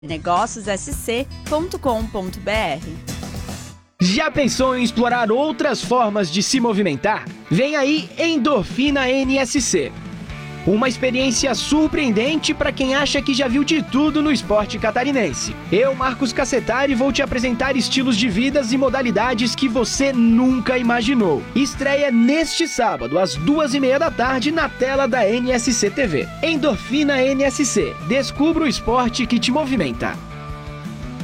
negóciossc.com.br. Já pensou em explorar outras formas de se movimentar? Vem aí Endorfina NSC. Uma experiência surpreendente para quem acha que já viu de tudo no esporte catarinense. Eu, Marcos Cassetari, vou te apresentar estilos de vidas e modalidades que você nunca imaginou. Estreia neste sábado, às 2h30 da tarde, na tela da NSC TV. Endorfina NSC. Descubra o esporte que te movimenta.